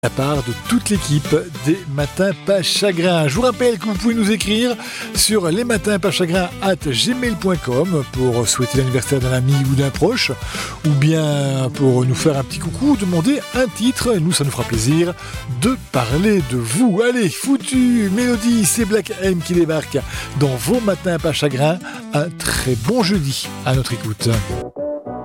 la part de toute l'équipe des Matins Pas Chagrin. Je vous rappelle que vous pouvez nous écrire sur lesmatinspaschagrins@gmail.com pour souhaiter l'anniversaire d'un ami ou d'un proche, ou bien pour nous faire un petit coucou ou demander un titre. Nous, ça nous fera plaisir de parler de vous. Allez, foutu Mélodie, c'est Black M qui débarque dans vos Matins Pas Chagrin. Un très bon jeudi à notre écoute.